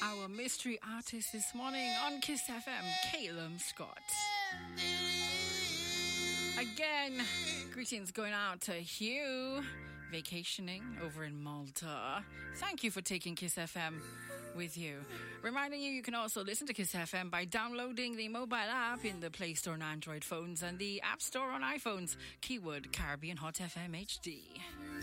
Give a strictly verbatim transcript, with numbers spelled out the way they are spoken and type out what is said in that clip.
our mystery artist this morning on Kiss F M, Calum Scott. Again, greetings going out to Hugh, vacationing over in Malta. Thank you for taking Kiss F M with you. Reminding you, you can also listen to Kiss F M by downloading the mobile app in the Play Store on Android phones and the App Store on iPhones. Keyword Caribbean Hot F M H D.